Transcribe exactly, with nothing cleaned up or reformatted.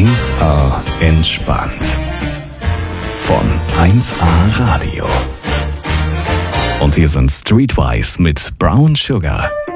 eins A entspannt. Von eins A Radio. Und hier sind Streetwise mit Brown Sugar.